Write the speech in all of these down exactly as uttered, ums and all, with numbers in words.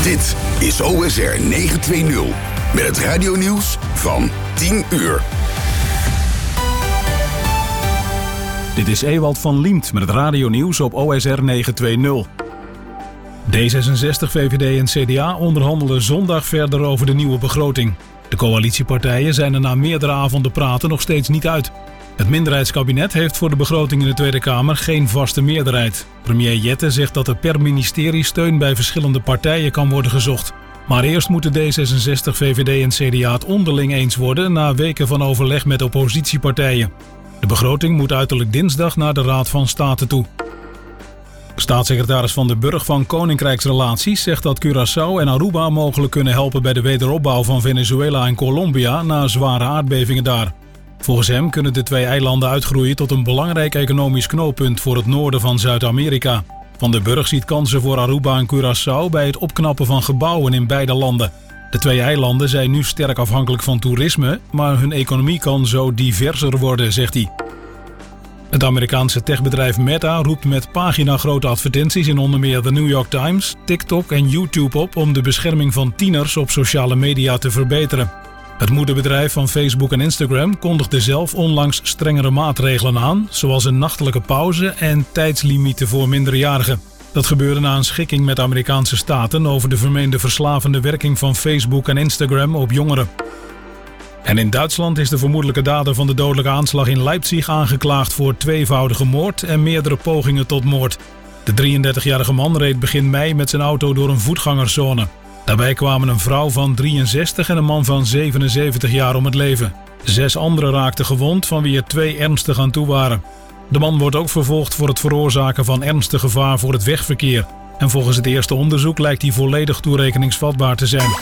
Dit is O S R negenhonderdtwintig met het radionieuws van tien uur. Dit is Ewald van Liemt met het radionieuws op O S R negenhonderdtwintig. D zesenzestig, V V D en C D A onderhandelen zondag verder over de nieuwe begroting. De coalitiepartijen zijn er na meerdere avonden praten nog steeds niet uit. Het minderheidskabinet heeft voor de begroting in de Tweede Kamer geen vaste meerderheid. Premier Jette zegt dat er per ministerie steun bij verschillende partijen kan worden gezocht. Maar eerst moeten D zesenzestig, V V D en C D A het onderling eens worden na weken van overleg met oppositiepartijen. De begroting moet uiterlijk dinsdag naar de Raad van State toe. Staatssecretaris Van der Burg van Koninkrijksrelaties zegt dat Curaçao en Aruba mogelijk kunnen helpen bij de wederopbouw van Venezuela en Colombia na zware aardbevingen daar. Volgens hem kunnen de twee eilanden uitgroeien tot een belangrijk economisch knooppunt voor het noorden van Zuid-Amerika. Van der Burg ziet kansen voor Aruba en Curaçao bij het opknappen van gebouwen in beide landen. De twee eilanden zijn nu sterk afhankelijk van toerisme, maar hun economie kan zo diverser worden, zegt hij. Het Amerikaanse techbedrijf Meta roept met paginagrote advertenties in onder meer de New York Times, TikTok en YouTube op om de bescherming van tieners op sociale media te verbeteren. Het moederbedrijf van Facebook en Instagram kondigde zelf onlangs strengere maatregelen aan, zoals een nachtelijke pauze en tijdslimieten voor minderjarigen. Dat gebeurde na een schikking met Amerikaanse staten over de vermeende verslavende werking van Facebook en Instagram op jongeren. En in Duitsland is de vermoedelijke dader van de dodelijke aanslag in Leipzig aangeklaagd voor tweevoudige moord en meerdere pogingen tot moord. De drieëndertigjarige man reed begin mei met zijn auto door een voetgangerszone. Daarbij kwamen een vrouw van drieënzestig en een man van zevenenzeventig jaar om het leven. Zes anderen raakten gewond, van wie er twee ernstig aan toe waren. De man wordt ook vervolgd voor het veroorzaken van ernstig gevaar voor het wegverkeer. En volgens het eerste onderzoek lijkt hij volledig toerekeningsvatbaar te zijn.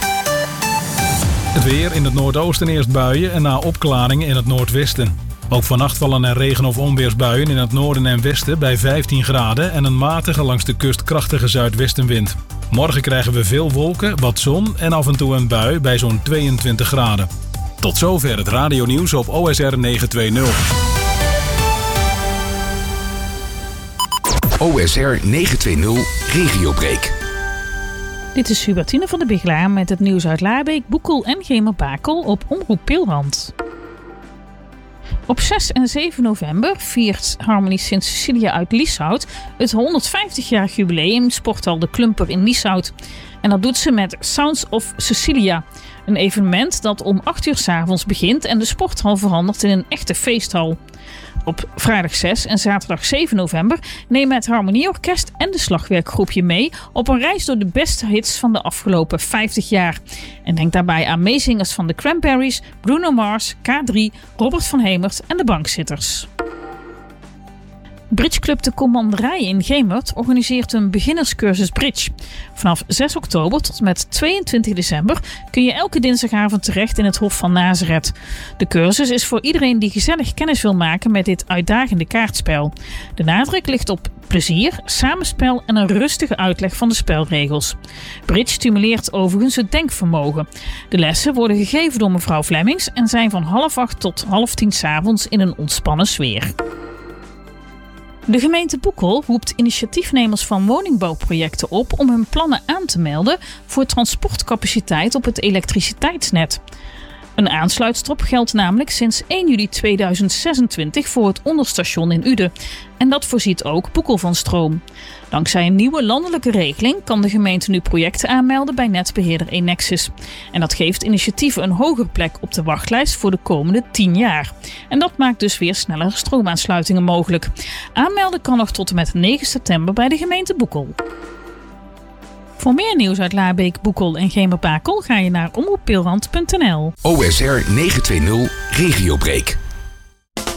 Het weer: in het noordoosten eerst buien en na opklaringen in het noordwesten. Ook vannacht vallen er regen- of onweersbuien in het noorden en westen bij vijftien graden en een matige langs de kust krachtige zuidwestenwind. Morgen krijgen we veel wolken, wat zon en af en toe een bui bij zo'n tweeëntwintig graden. Tot zover het radionieuws op O S R negenhonderdtwintig. O S R negenhonderdtwintig Regiobreak. Dit is Hubertine van de Biglaar met het nieuws uit Laarbeek, Boekel en Gemerbakel op Omroep Pilrand. Op zes en zeven november viert Harmonie Sint Cecilia uit Lieshout het honderdvijftig-jarig jubileum in Sporthal de Klumper in Lieshout. En dat doet ze met Sounds of Cecilia, een evenement dat om acht uur 's avonds begint en de sporthal verandert in een echte feesthal. Op vrijdag zes en zaterdag zeven november nemen het Harmonieorkest en de Slagwerkgroepje mee op een reis door de beste hits van de afgelopen vijftig jaar. En denk daarbij aan meezingers van de Cranberries, Bruno Mars, K drie, Robert van Hemert en de Bankzitters. Bridgeclub de Commanderij in Gemert organiseert een beginnerscursus bridge. Vanaf zes oktober tot en met tweeëntwintig december kun je elke dinsdagavond terecht in het Hof van Nazareth. De cursus is voor iedereen die gezellig kennis wil maken met dit uitdagende kaartspel. De nadruk ligt op plezier, samenspel en een rustige uitleg van de spelregels. Bridge stimuleert overigens het denkvermogen. De lessen worden gegeven door mevrouw Flemmings en zijn van half acht tot half tien 's avonds in een ontspannen sfeer. De gemeente Boekel roept initiatiefnemers van woningbouwprojecten op om hun plannen aan te melden voor transportcapaciteit op het elektriciteitsnet. Een aansluitstop geldt namelijk sinds één juli tweeduizend zesentwintig voor het onderstation in Uden. En dat voorziet ook Boekel van stroom. Dankzij een nieuwe landelijke regeling kan de gemeente nu projecten aanmelden bij netbeheerder Enexis. En dat geeft initiatieven een hogere plek op de wachtlijst voor de komende tien jaar. En dat maakt dus weer snellere stroomaansluitingen mogelijk. Aanmelden kan nog tot en met negen september bij de gemeente Boekel. Voor meer nieuws uit Laarbeek, Boekel en Gemerbakel ga je naar omroep pilrand punt n l. O S R negenhonderdtwintig Regiobreak.